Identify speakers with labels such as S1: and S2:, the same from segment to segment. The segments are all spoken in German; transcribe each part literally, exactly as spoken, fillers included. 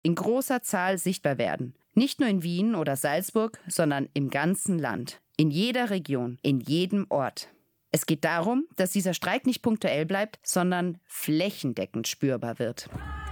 S1: in großer Zahl sichtbar werden. Nicht nur in Wien oder Salzburg, sondern im ganzen Land, in jeder Region, in jedem Ort. Es geht darum, dass dieser Streik nicht punktuell bleibt, sondern flächendeckend spürbar wird.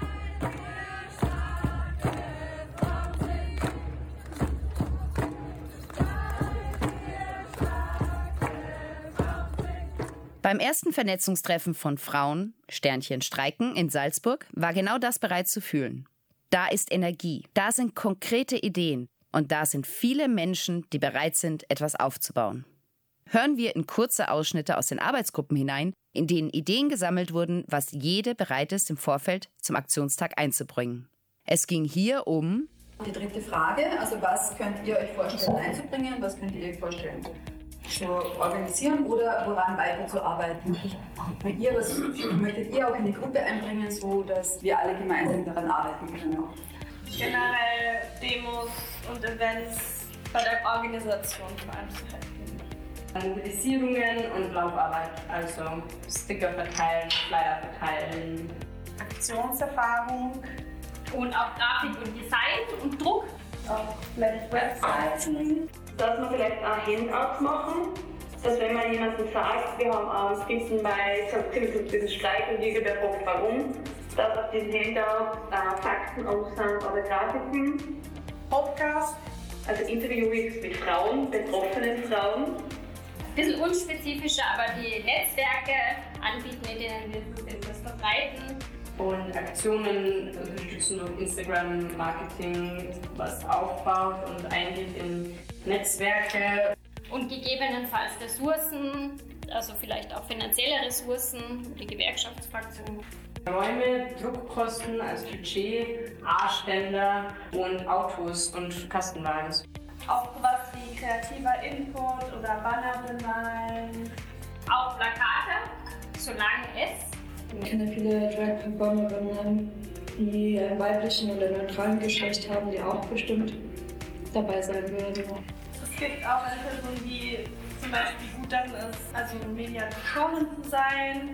S1: Beim ersten Vernetzungstreffen von Frauen, Sternchen streiken, in Salzburg, war genau das bereits zu fühlen. Da ist Energie, da sind konkrete Ideen und da sind viele Menschen, die bereit sind, etwas aufzubauen. Hören wir in kurze Ausschnitte aus den Arbeitsgruppen hinein, in denen Ideen gesammelt wurden, was jede bereit ist, im Vorfeld zum Aktionstag einzubringen. Es ging hier um
S2: die dritte Frage, also was könnt ihr euch vorstellen einzubringen, was könnt ihr euch vorstellen zu organisieren oder woran weiterzuarbeiten. Wenn ihr was möchtet ihr auch in die Gruppe einbringen, so dass wir alle gemeinsam daran arbeiten können.
S3: Generell Demos und Events bei der Organisation veranstalten.
S4: Mobilisierungen und Laufarbeit, also Sticker verteilen, Flyer verteilen.
S3: Aktionserfahrung und auch Grafik und Design und Druck. Auch vielleicht Webseiten.
S5: Dass wir vielleicht auch Handouts machen, dass wenn man jemandem sagt, wir haben ähm, Skizzen bei diesen Streik und irgendwer fragt warum, dass auf diesen Handouts äh, Fakten und sind oder Grafiken.
S3: Podcast.
S5: Also Interviews mit Frauen, betroffenen Frauen.
S3: Ein bisschen unspezifischer, aber die Netzwerke anbieten, in denen wir das verbreiten.
S4: Und Aktionen unterstützen durch Instagram, Marketing, was aufbaut und eingeht in Netzwerke.
S3: Und gegebenenfalls Ressourcen, also vielleicht auch finanzielle Ressourcen, die Gewerkschaftsfraktion.
S4: Räume, Druckkosten als Budget, A-Ständer und Autos und Kastenwagen.
S3: Auch was wie kreativer Input oder Banner bemalen. Auch Plakate, solange es.
S6: Ich kenne viele Drag-Performerinnen, die einen weiblichen oder neutralen Geschlecht haben, die auch bestimmt dabei sein würden.
S3: Es gibt auch eine Person, die zum Beispiel gut darin ist, also Mediatorin zu sein.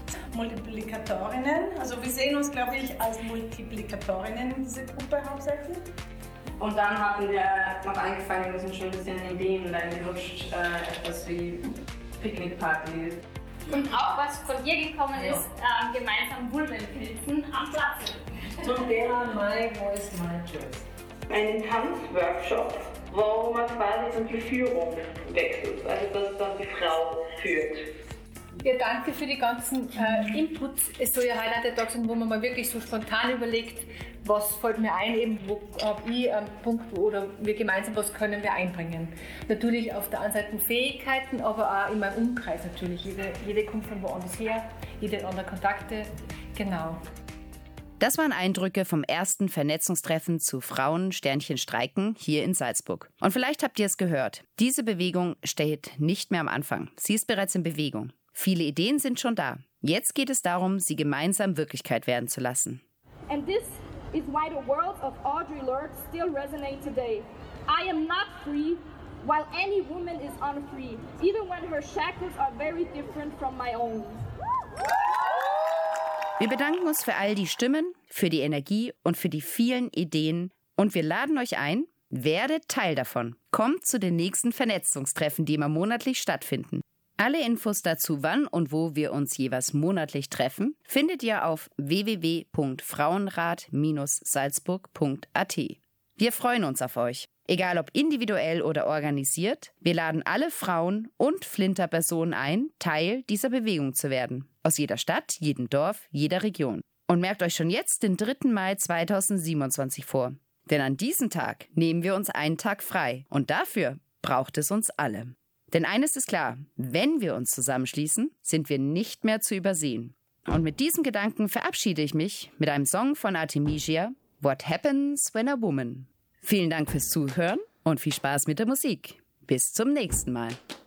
S7: Multiplikatorinnen, also wir sehen uns, glaube ich, als Multiplikatorinnen in dieser Gruppe hauptsächlich.
S4: Und dann hatten wir noch angefangen, wir sind schon ein bisschen in Ideen reingerutscht, äh, etwas wie Picknickparty.
S3: Und auch was von dir gekommen ist, äh, gemeinsam Vulvenpilzen am Platz.
S8: Zum Thema My Voice, My Choice.
S5: Einen Tanzworkshop, wo man quasi zum die Führung wechselt, also dass dann die Frau führt.
S9: Ja, danke für die ganzen äh, Inputs. Es soll ja heute auch der Tag sein, wo man mal wirklich so spontan überlegt, was fällt mir ein, eben, wo habe ich einen Punkt, wo, oder wir gemeinsam, was können wir einbringen. Natürlich auf der einen Seite Fähigkeiten, aber auch in meinem Umkreis natürlich. Jede, jede kommt von woanders her, jede hat andere Kontakte, genau.
S1: Das waren Eindrücke vom ersten Vernetzungstreffen zu Frauen Sternchen streiken hier in Salzburg. Und vielleicht habt ihr es gehört, diese Bewegung steht nicht mehr am Anfang. Sie ist bereits in Bewegung. Viele Ideen sind schon da. Jetzt geht es darum, sie gemeinsam Wirklichkeit werden zu lassen.
S10: And this is why the words of Audre Lorde still resonate today. I am not free, while any woman is unfree, even when her shackles are very different from my own.
S1: Wir bedanken uns für all die Stimmen, für die Energie und für die vielen Ideen. Und wir laden euch ein, werdet Teil davon. Kommt zu den nächsten Vernetzungstreffen, die immer monatlich stattfinden. Alle Infos dazu, wann und wo wir uns jeweils monatlich treffen, findet ihr auf w w w punkt frauenrat Bindestrich salzburg punkt a t. Wir freuen uns auf euch. Egal ob individuell oder organisiert, wir laden alle Frauen und Flinterpersonen ein, Teil dieser Bewegung zu werden. Aus jeder Stadt, jedem Dorf, jeder Region. Und merkt euch schon jetzt den dritten Mai zweitausendsiebenundzwanzig vor. Denn an diesem Tag nehmen wir uns einen Tag frei. Und dafür braucht es uns alle. Denn eines ist klar, wenn wir uns zusammenschließen, sind wir nicht mehr zu übersehen. Und mit diesem Gedanken verabschiede ich mich mit einem Song von Artemisia, What Happens When a Woman. Vielen Dank fürs Zuhören und viel Spaß mit der Musik. Bis zum nächsten Mal.